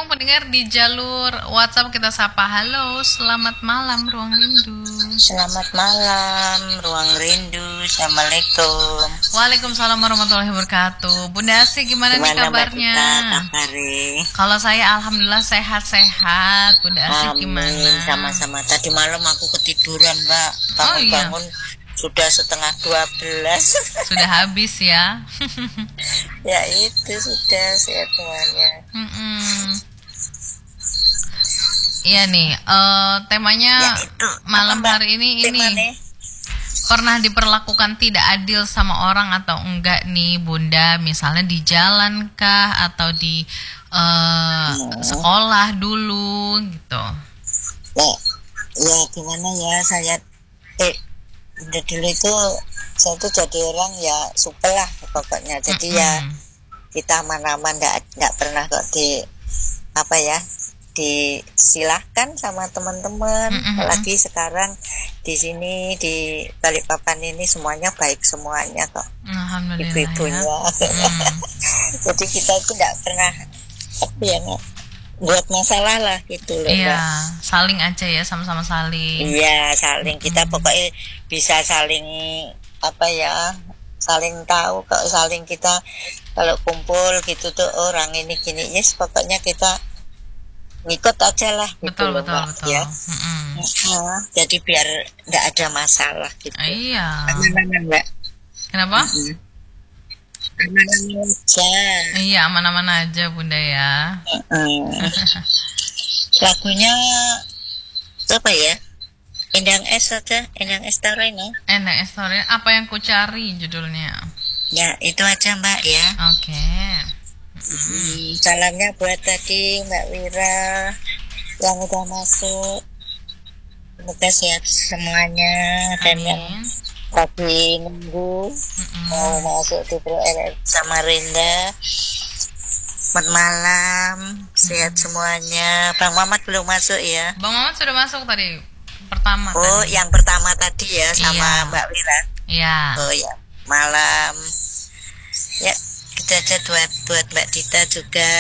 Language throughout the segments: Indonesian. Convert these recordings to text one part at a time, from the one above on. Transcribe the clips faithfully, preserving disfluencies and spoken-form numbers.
bergabung pendengar di jalur WhatsApp kita sapa. Halo, selamat malam Ruang Rindu. Selamat malam Ruang Rindu. Assalamualaikum. Waalaikumsalam warahmatullahi wabarakatuh. Bunda Asih gimana, Gimana nih kabarnya? Kabarnya? Kalau saya alhamdulillah sehat-sehat. Bunda Asih gimana? Sama-sama. Tadi malam aku ketiduran, Mbak. Bangun-bangun oh, iya. Sudah setengah dua belas. Sudah habis ya? Ya itu sudah sehat semuanya. Mm-mm. Iya nih, uh, temanya ya itu. Malam Apa, hari ini ini nih? Pernah diperlakukan tidak adil sama orang atau enggak nih Bunda? Misalnya di jalan kah atau di uh, hmm. sekolah dulu gitu? Ya, ya gimana ya saya eh Bunda dulu itu saya tuh jadi orang ya supel lah pokoknya. Jadi mm-hmm. ya kita aman-aman, nggak nggak pernah kok di apa ya disilahkan sama teman-teman. Mm-hmm. Apalagi sekarang di sini di Balikpapan ini semuanya baik semuanya kok, ibu-ibunya. Ya. Mm. Jadi kita itu nggak pernah apa ya nggak buat masalah lah gitu loh. Iya, Mbak. Saling aja ya, sama-sama saling. Iya, saling. Kita hmm. pokoknya bisa saling apa ya, saling tahu kok, saling kita kalau kumpul gitu tuh orang ini gini, yes pokoknya kita ngikut aja lah gitu. Betul, loh, betul, Mbak, betul. Ya. Mm-hmm. Nah, jadi biar nggak ada masalah gitu. Iya. Aman-aman, Mbak. Kenapa? Mm-hmm. Aman-aman aja. Iya, aman-aman aja Bunda ya. Uh-uh. Lagunya apa ya? Endang Es aja, Endang Es Toreno. Endang Es Toreno, apa yang ku cari judulnya? Ya, itu aja Mbak ya. Oke. Okay. Hmm, salamnya buat tadi Mbak Wira yang udah masuk. Semoga sehat semuanya. Amin. Dan yang lagi nunggu mm-hmm. mau masuk di Pro L R Samarinda. Selamat malam, sehat mm-hmm. semuanya. Bang Mamat belum masuk ya? Bang Mamat sudah masuk tadi, pertama. Oh, tadi. yang pertama tadi ya sama iya. Mbak Wira. Iya. Oh ya, malam. Ya, kita aja buat buat Mbak Dita juga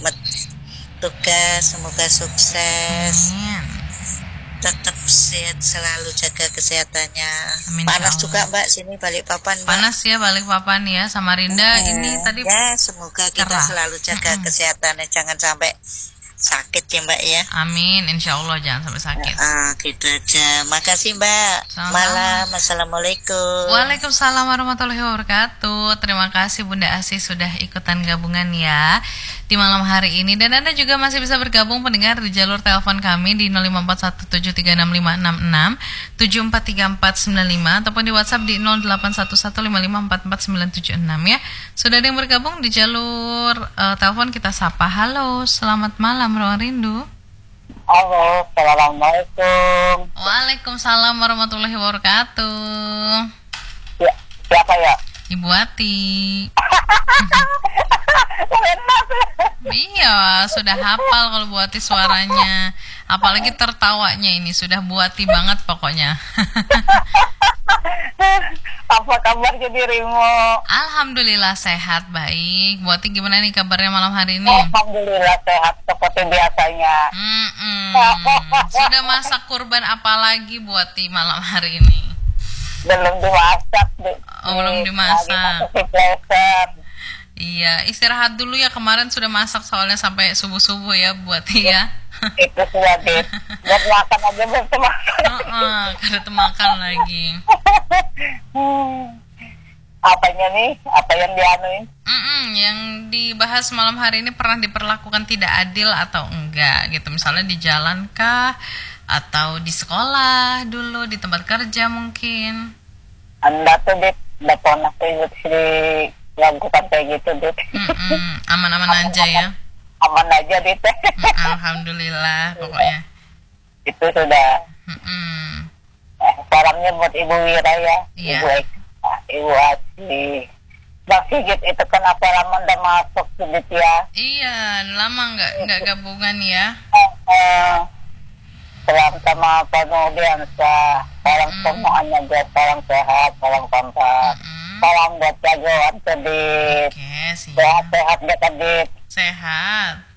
tugas, semoga sukses. Amin. Tetap sehat selalu, jaga kesehatannya. Amin, panas juga Mbak sini Balikpapan. Mbak. Panas ya Balikpapan ya, Samarinda hmm, ini tadi. Ya semoga kita kerah. Selalu jaga hmm. kesehatannya, jangan sampai sakit ya Mbak ya. Amin, insya Allah jangan sampai sakit. Ah, gitu aja. Makasih Mbak. Sama-sama. Malam. Assalamualaikum. Waalaikumsalam warahmatullahi wabarakatuh. Terima kasih Bunda Asih sudah ikutan gabungan ya di malam hari ini. Dan Anda juga masih bisa bergabung pendengar di jalur telepon kami di nol lima empat satu tujuh tiga enam lima enam enam tujuh empat tiga empat sembilan lima ataupun di WhatsApp di nol delapan satu satu lima lima empat empat sembilan tujuh enam ya. Sudah ada yang bergabung di jalur uh, telepon, kita sapa. Halo, selamat malam Ruang Rindu. Halo, assalamualaikum. Waalaikumsalam warahmatullahi wabarakatuh. Ya, siapa ya? Ibu Ati. Iya, sudah hafal kalau Bu Ati suaranya. Apalagi tertawanya ini sudah Bu Ati banget pokoknya. Apa kabarnya dirimu? Alhamdulillah sehat, baik. Bu Ati gimana nih kabarnya malam hari ini? Alhamdulillah sehat seperti biasanya. Mm-mm. Sudah masak kurban apa lagi Bu Ati malam hari ini? Belum dimasak. Di, oh, belum dimasak. Di iya, istirahat dulu ya, kemarin sudah masak soalnya sampai subuh-subuh ya Bu Ati ya. Itu sudah deh. Buat makan aja belum makan. Heeh, kada temakan lagi. Apanya nih? Apa yang dianuin? Mm-mm, yang dibahas malam hari ini pernah diperlakukan tidak adil atau enggak gitu. Misalnya di jalan kah atau di sekolah dulu, di tempat kerja mungkin. Anda tuh dit, udah pernah ikut di lakukan kayak gitu dit. Mm-mm, aman-aman aja ya. Aman aja dit. Alhamdulillah pokoknya. Itu sudah. Mm-mm. Eh, salamnya buat Ibu Wira ya. Iya. Ibu Eka, Ibu Ati. Bang Sigit itu kenapa lama udah masuk Sigit ya? Iya, lama nggak nggak gabungan ya. Eh, eh, salam sama Panudiansa. Salam mm. semuanya buat salam sehat, salam kompak. Mm. Salam buat jagoan Kedit. Oke, siap. Sehat-sehat buat Kedit. Sehat.